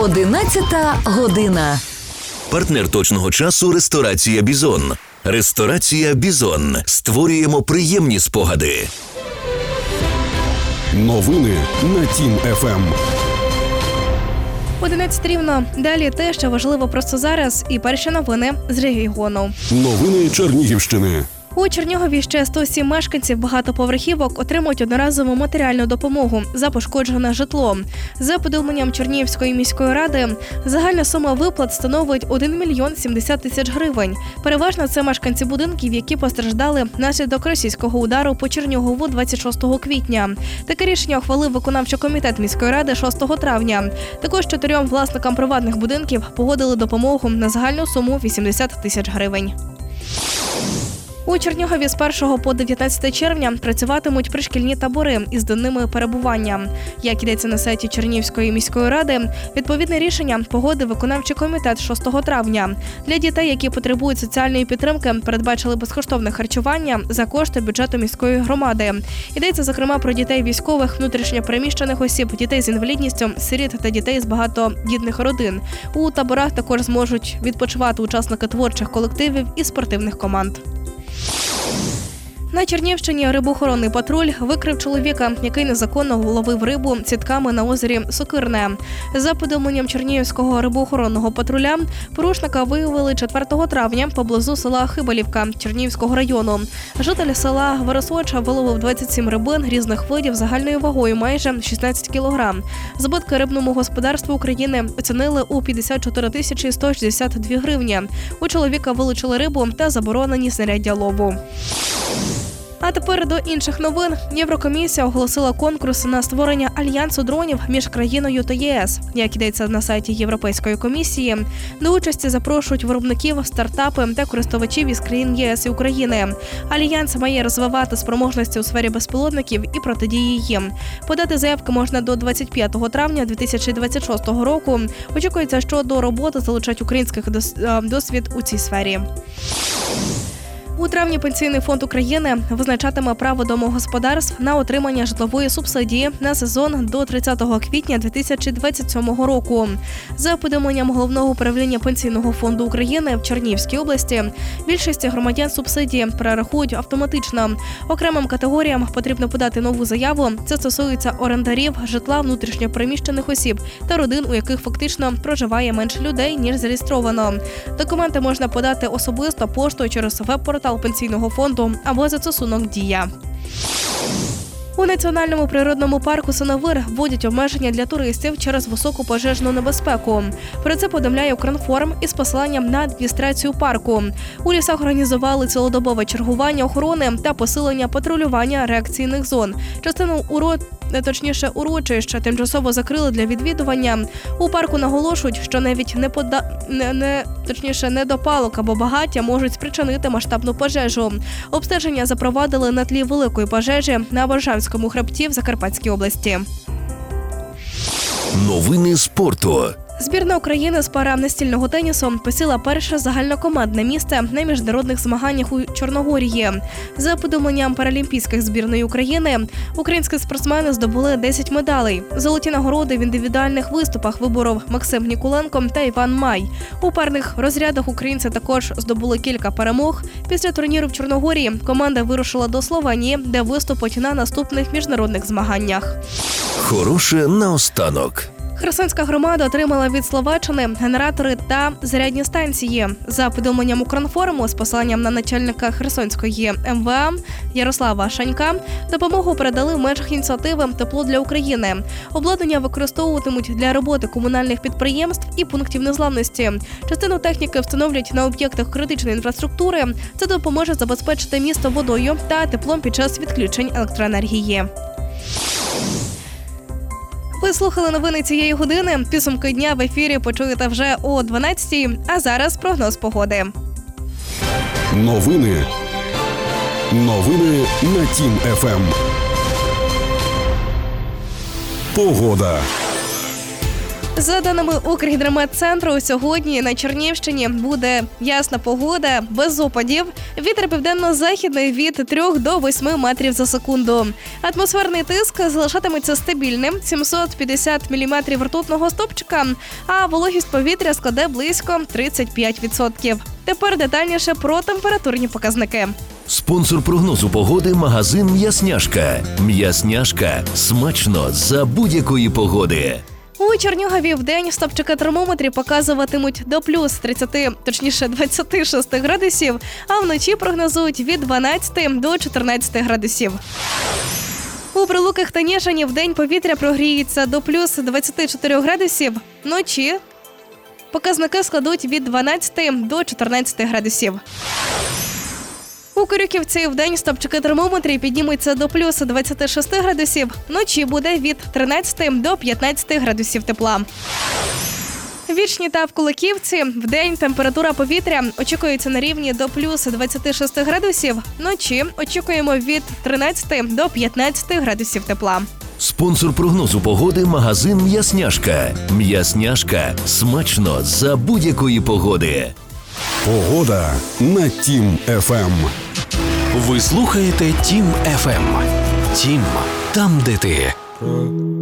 11 година. Партнер точного часу – ресторація «Бізон». Ресторація «Бізон». Створюємо приємні спогади. Новини на Тім-ФМ. 11 рівно. Далі те, що важливо просто зараз, і перші новини з регіону. Новини Чернігівщини. У Чернігові ще 107 мешканців багатоповерхівок отримують одноразову матеріальну допомогу за пошкоджене житло. За повідомленням Чернігівської міської ради, загальна сума виплат становить 1 мільйон 70 тисяч гривень. Переважно це мешканці будинків, які постраждали внаслідок російського удару по Чернігову 26 квітня. Таке рішення ухвалив виконавчий комітет міської ради 6 травня. Також 4 власникам приватних будинків погодили допомогу на загальну суму 80 тисяч гривень. У Чернігові з 1 по 19 червня працюватимуть пришкільні табори із денними перебуванням. Як йдеться на сайті Чернігівської міської ради, відповідне рішення погодив виконавчий комітет 6 травня. Для дітей, які потребують соціальної підтримки, передбачили безкоштовне харчування за кошти бюджету міської громади. Йдеться, зокрема, про дітей військових, внутрішньо переміщених осіб, дітей з інвалідністю, сиріт та дітей з багатодітних родин. У таборах також зможуть відпочивати учасники творчих колективів і спортивних команд. На Чернігівщині рибоохоронний патруль викрив чоловіка, який незаконно ловив рибу сітками на озері Сокирне. За повідомленням Чернігівського рибоохоронного патруля, порушника виявили 4 травня поблизу села Хибалівка Чернігівського району. Житель села Вересоча виловив 27 рибин різних видів загальною вагою майже 16 кг. Збитки рибному господарству України оцінили у 54 тисячі 162 гривні. У чоловіка вилучили рибу та заборонені знаряддя лову. А тепер до інших новин. Єврокомісія оголосила конкурс на створення альянсу дронів між країною та ЄС. Як йдеться на сайті Європейської комісії, до участі запрошують виробників, стартапи та користувачів із країн ЄС і України. Альянс має розвивати спроможності у сфері безпілотників і протидії їм. Подати заявки можна до 25 травня 2026 року. Очікується, що до роботи залучать українських досвід у цій сфері. У травні Пенсійний фонд України визначатиме право домогосподарств на отримання житлової субсидії на сезон до 30 квітня 2027 року. За повідомленням Головного управління Пенсійного фонду України в Чернігівській області, більшість громадян субсидії перерахують автоматично. Окремим категоріям потрібно подати нову заяву. Це стосується орендарів, житла внутрішньо переміщених осіб та родин, у яких фактично проживає менше людей, ніж зареєстровано. Документи можна подати особисто поштою через веб-портал Пенсійного фонду або застосунок «Дія». У Національному природному парку Синевир вводять обмеження для туристів через високу пожежну небезпеку. Про це повідомляє Укрінформ із посиланням на адміністрацію парку. У лісах організували цілодобове чергування охорони та посилення патрулювання реакційних зон. Частину урочища тимчасово закрили для відвідування. У парку наголошують, що навіть недопалок або багаття можуть спричинити масштабну пожежу. Обстеження запровадили на тлі великої пожежі на Боржанському хребті в Закарпатській області. Новини спорту. Збірна України з паранастільного тенісу посіла перше загальнокомандне місце на міжнародних змаганнях у Чорногорії. За повідомленням паралімпійських збірної України, українські спортсмени здобули 10 медалей. Золоті нагороди в індивідуальних виступах виборов Максим Ніколенко та Іван Май. У парних розрядах українці також здобули кілька перемог. Після турніру в Чорногорії команда вирушила до Словенії, де виступить на наступних міжнародних змаганнях. Хороше наостанок. Херсонська громада отримала від Словаччини генератори та зарядні станції. За повідомленням Укрінформу з посиланням на начальника Херсонської МВА Ярослава Шанька, допомогу передали в межах ініціативи «Тепло для України». Обладнання використовуватимуть для роботи комунальних підприємств і пунктів незламності. Частину техніки встановлять на об'єктах критичної інфраструктури. Це допоможе забезпечити місто водою та теплом під час відключень електроенергії. Ви слухали новини цієї години. Підсумки дня в ефірі почуєте вже о 12-й, а зараз прогноз погоди. Новини на Тім-ФМ. Погода. За даними Укргідрометцентру, сьогодні на Чернігівщині буде ясна погода, без опадів. Вітер південно-західний від 3 до 8 метрів за секунду. Атмосферний тиск залишатиметься стабільним – 750 міліметрів ртутного стовпчика, а вологість повітря складе близько 35%. Тепер детальніше про температурні показники. Спонсор прогнозу погоди – магазин «М'ясняшка». «М'ясняшка» – смачно за будь-якої погоди. У Чернігові вдень стопчики термометрів показуватимуть до плюс 26 градусів, а вночі прогнозують від 12 до 14 градусів. У Прилуках та Ніжині вдень повітря прогріється до плюс 24 градусів, вночі показники складуть від 12 до 14 градусів. У Корюківці вдень стопчики термометрів піднімуться до плюс 26 градусів, вночі буде від 13 до 15 градусів тепла. В Вічні та в Куликівці вдень температура повітря очікується на рівні до плюс 26 градусів, вночі очікуємо від 13 до 15 градусів тепла. Спонсор прогнозу погоди – магазин «М'ясняшка». «М'ясняшка» – смачно за будь-якої погоди. Погода на Тім ФМ. Ви слухаєте Тім ФМ. Тім, там, де ти.